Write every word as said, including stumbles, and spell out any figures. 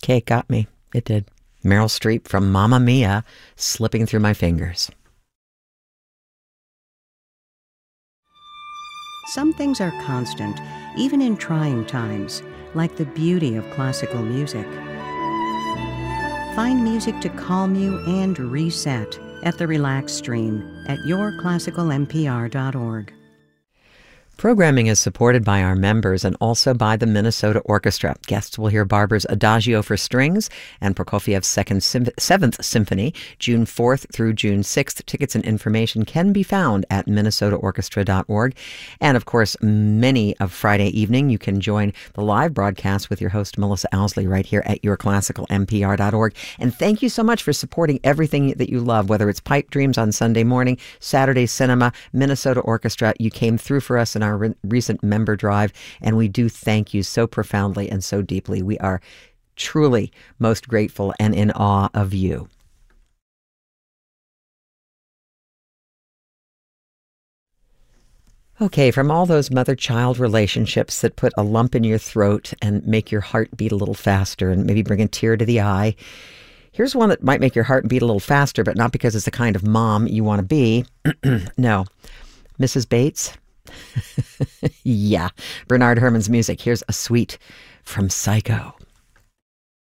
Okay, it got me. It did. Meryl Streep from Mamma Mia slipping through my fingers. Some things are constant, even in trying times, like the beauty of classical music. Find music to calm you and reset at the Relax Stream at your classical n p r dot org. Programming is supported by our members and also by the Minnesota Orchestra. Guests will hear Barber's Adagio for Strings and Prokofiev's Second Sym- Seventh Symphony, June fourth through June sixth. Tickets and information can be found at minnesota orchestra dot org. And, of course, many of Friday evening, you can join the live broadcast with your host, Melissa Owsley, right here at your classical n p r dot org. And thank you so much for supporting everything that you love, whether it's Pipe Dreams on Sunday morning, Saturday Cinema, Minnesota Orchestra. You came through for us in our re- recent member drive, and we do thank you so profoundly and so deeply. We are truly most grateful and in awe of you. Okay, from all those mother-child relationships that put a lump in your throat and make your heart beat a little faster and maybe bring a tear to the eye, here's one that might make your heart beat a little faster, but not because it's the kind of mom you want to be. No. Missus Bates? Yeah. Bernard Herrmann's music. Here's a suite from Psycho.